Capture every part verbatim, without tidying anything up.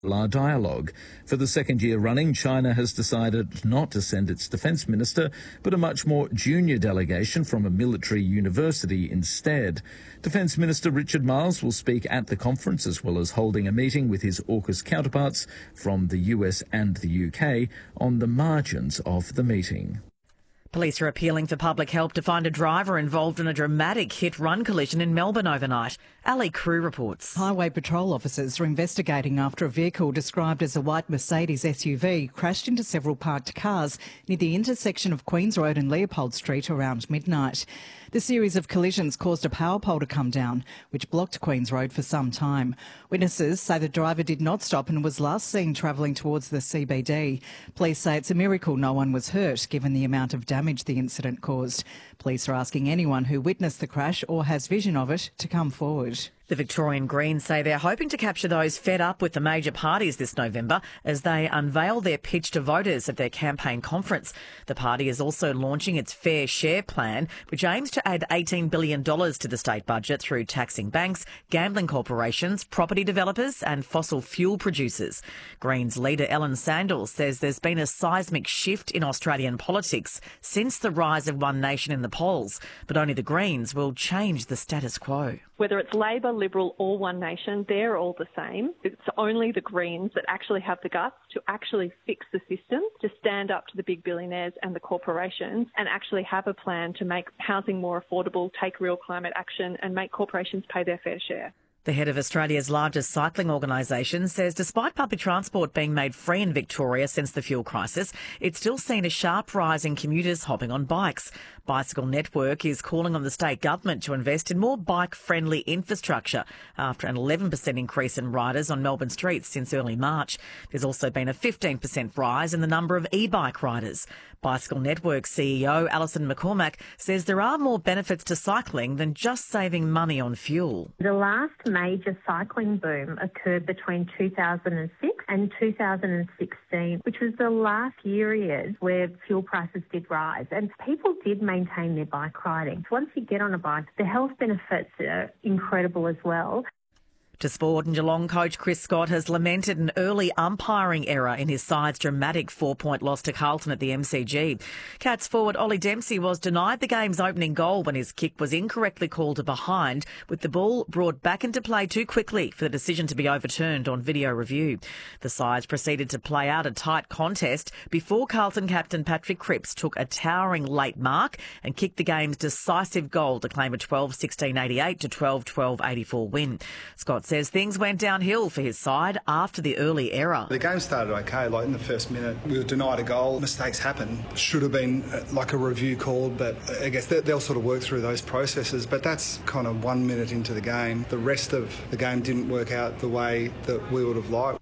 La Dialogue. For the second year running, China has decided not to send its defence minister, but a much more junior delegation from a military university instead. Defence Minister Richard Marles will speak at the conference, as well as holding a meeting with his AUKUS counterparts from the U S and the U K on the margins of the meeting. Police are appealing for public help to find a driver involved in a dramatic hit-run collision in Melbourne overnight. Ali Crew reports. Highway patrol officers are investigating after a vehicle described as a white Mercedes S U V crashed into several parked cars near the intersection of Queens Road and Leopold Street around midnight. The series of collisions caused a power pole to come down, which blocked Queens Road for some time. Witnesses say the driver did not stop and was last seen travelling towards the C B D. Police say it's a miracle no one was hurt, given the amount of damage the incident caused. Police are asking anyone who witnessed the crash or has vision of it to come forward. The Victorian Greens say they're hoping to capture those fed up with the major parties this November as they unveil their pitch to voters at their campaign conference. The party is also launching its Fair Share plan, which aims to add eighteen billion dollars to the state budget through taxing banks, gambling corporations, property developers and fossil fuel producers. Greens leader Ellen Sandals says there's been a seismic shift in Australian politics since the rise of One Nation in the polls, but only the Greens will change the status quo. Whether it's Labor, Liberal or One Nation, they're all the same. It's only the Greens that actually have the guts to actually fix the system, to stand up to the big billionaires and the corporations and actually have a plan to make housing more affordable, take real climate action and make corporations pay their fair share. The head of Australia's largest cycling organisation says despite public transport being made free in Victoria since the fuel crisis, it's still seen a sharp rise in commuters hopping on bikes. Bicycle Network is calling on the state government to invest in more bike-friendly infrastructure after an eleven percent increase in riders on Melbourne streets since early March. There's also been a fifteen percent rise in the number of e-bike riders. Bicycle Network C E O Alison McCormack says there are more benefits to cycling than just saving money on fuel. The last major cycling boom occurred between two thousand six and two thousand sixteen, which was the last period where fuel prices did rise and people did maintain their bike riding. Once you get on a bike, the health benefits are incredible as well. To sport, and Geelong coach Chris Scott has lamented an early umpiring error in his side's dramatic four-point loss to Carlton at the M C G. Cats forward Ollie Dempsey was denied the game's opening goal when his kick was incorrectly called to behind, with the ball brought back into play too quickly for the decision to be overturned on video review. The sides proceeded to play out a tight contest before Carlton captain Patrick Cripps took a towering late mark and kicked the game's decisive goal to claim a twelve sixteen eighty-eight to twelve twelve eighty-four win. Scott says things went downhill for his side after the early error. The game started okay, like in the first minute we were denied a goal. Mistakes happen. Should have been like a review called, but I guess they'll sort of work through those processes, but that's kind of one minute into the game. The rest of the game didn't work out the way that we would have liked.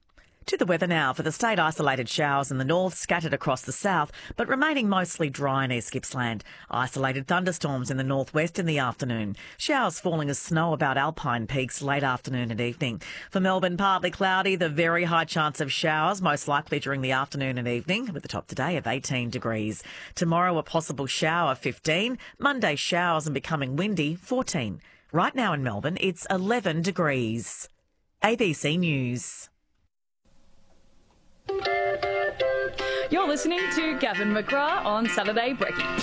To the weather now. For the state, isolated showers in the north, scattered across the south, but remaining mostly dry in East Gippsland. Isolated thunderstorms in the northwest in the afternoon. Showers falling as snow about alpine peaks late afternoon and evening. For Melbourne, partly cloudy, the very high chance of showers, most likely during the afternoon and evening, with a top today of eighteen degrees. Tomorrow, a possible shower, fifteen. Monday, showers and becoming windy, fourteen. Right now in Melbourne, it's eleven degrees. A B C News. You're listening to Gavin McGrath on Saturday Brekkie.